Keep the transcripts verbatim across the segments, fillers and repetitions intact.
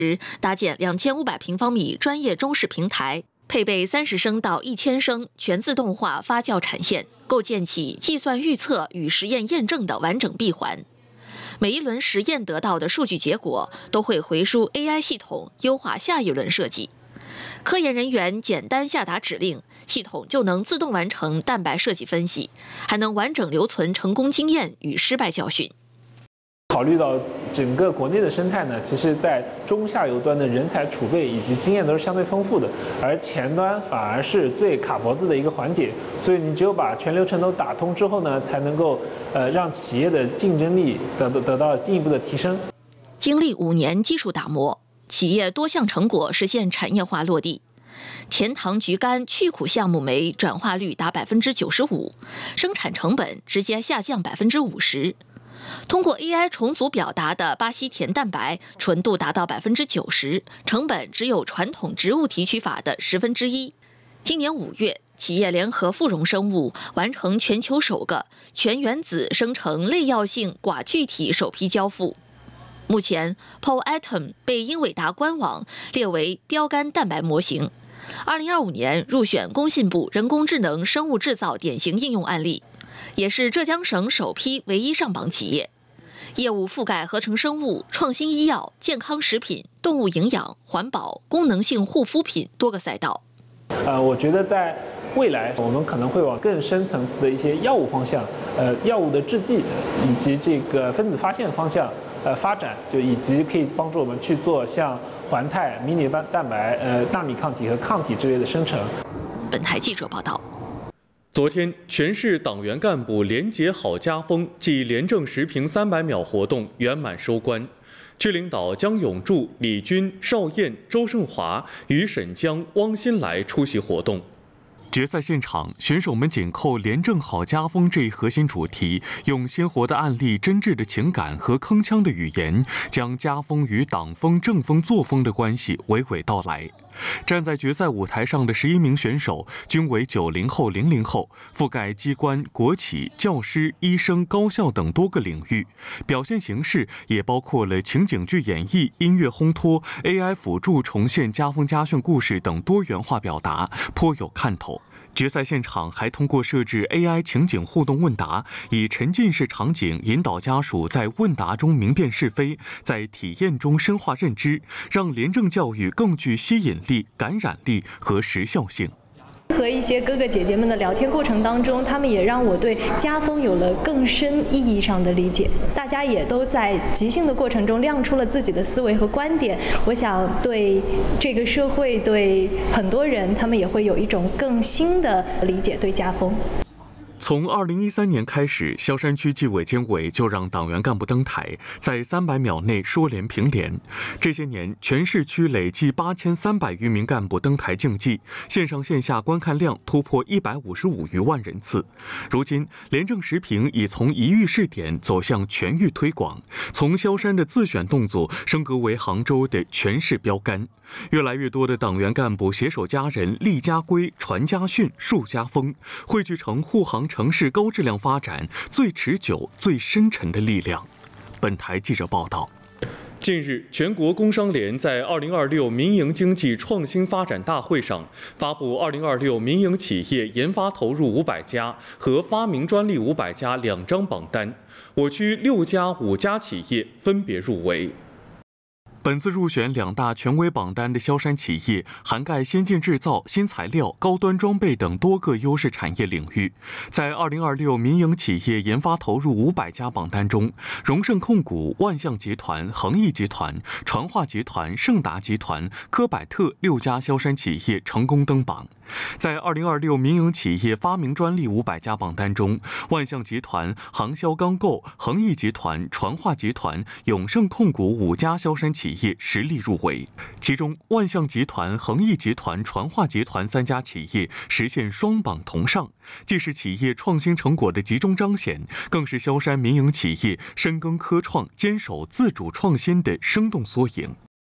搭建两千五百平方米专业中式平台，配备三十升到一千升全自动化发酵产线，构建起计算预测与实验验证的完整闭环。每一轮实验得到的数据结果都会回输 A I 系统，优化下一轮设计。科研人员简单下达指令，系统就能自动完成蛋白设计分析，还能完整留存成功经验与失败教训。 考虑到整个国内的生态呢，其实在中下游端的人才储备以及经验都是相对丰富的，而前端反而是最卡脖子的一个环节。所以你只有把全流程都打通之后呢，才能够呃让企业的竞争力得得到进一步的提升。 经历五年技术打磨，企业多项成果实现产业化落地。甜糖菊苷去苦橡木酶转化率达百分之九十五，生产成本直接下降百分之五十。通过 A I 重组表达的巴西甜蛋白纯度达到百分之九十，成本只有传统植物提取法的十分之一。今年五月，企业联合富荣生物完成全球首个全原子生成类药性寡聚体首批交付。目前 POLATOM 被英伟达官网列为标杆蛋白模型。二零二五年入选工信部人工智能生物制造典型应用案例，也是浙江省首批唯一上榜企业。业务覆盖合成生物、创新医药、健康食品、动物营养、环保、功能性护肤品多个赛道。 呃，我觉得在未来我们可能会往更深层次的一些药物方向，呃，药物的制剂以及这个分子发现方向。呃，发展就以及可以帮助我们去做像环肽、迷你蛋白、呃纳米抗体和抗体之类的生成。 本台记者报道。 昨天，全市党员干部廉洁好家风暨廉政时评三百秒活动圆满收官。区领导姜永柱、李军、邵燕、周胜华与沈江、汪新来出席活动。决赛现场，选手们紧扣廉政好家风这一核心主题，用鲜活的案例、真挚的情感和铿锵的语言，将家风与党风、政风、作风的关系娓娓道来。站在决赛舞台上的十一名选手均为九零后、零零后，覆盖机关、国企、教师、医生、高校等多个领域，表现形式也包括了情景剧演绎、音乐烘托、A I 辅助重现家风家训故事等多元化表达，颇有看头。决赛现场还通过设置 A I 情景互动问答，以沉浸式场景引导家属在问答中明辨是非，在体验中深化认知，让廉政教育更具吸引力、感染力和时效性。 和一些哥哥姐姐们的聊天过程当中，他们也让我对家风有了更深意义上的理解。大家也都在即兴的过程中亮出了自己的思维和观点。我想对这个社会，对很多人，他们也会有一种更新的理解对家风。 从二零一三年开始，萧山区纪委监委就让党员干部登台，在三百秒内说廉评廉。这些年，全市区累计八千三百余名干部登台竞技，线上线下观看量突破一百五十五余万人次。如今，廉政时评已从一域试点走向全域推广，从萧山的自选动作升格为杭州的全市标杆。越来越多的党员干部携手家人，立家规、传家训、树家风，汇聚成护航城市高质量发展最持久、最深沉的力量。本台记者报道。近日，全国工商联在二零二六民营经济创新发展大会上发布二零二六民营企业研发投入五百家和发明专利五百家两张榜单，我区六家、五家企业分别入围。本次入选两大权威榜单的萧山企业，涵盖先进制造、新材料、高端装备等多个优势产业领域。在二零二六民营企业研发投入五百家榜单中，荣盛控股、万象集团、恒益集团、传化集团、盛达集团、科百特六家萧山企业成功登榜。在二零二六民营企业发明专利五百家榜单中，万象集团、杭萧钢构、恒益集团、传化集团、永盛控股五家萧山企业实力入围。其中，万象集团、恒益集团、传化集团三家企业实现双榜同上，既是企业创新成果的集中彰显，更是萧山民营企业深耕科创、坚守自主创新的生动缩影。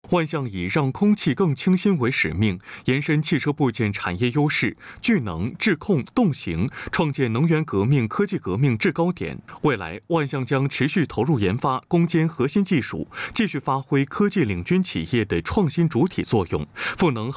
万象以让空气更清新为使命，延伸汽车部件产业优势，聚能、智控、动行，创建能源革命、科技革命制高点。未来，万象将持续投入研发攻坚核心技术，继续发挥科技领军企业的创新主体作用，赋能